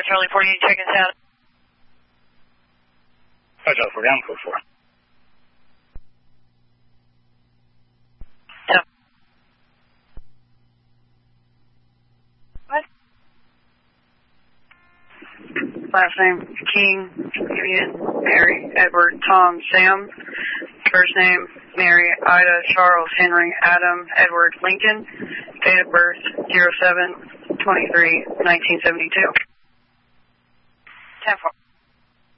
Charlie 48, check us out. Charlie 48, I'm code 4. What? Last name, King, Vivian, Mary, Edward, Tom, Sam. First name, Mary, Ida, Charles, Henry, Adam, Edward, Lincoln. Date of birth, 07-23-1972. 10-4.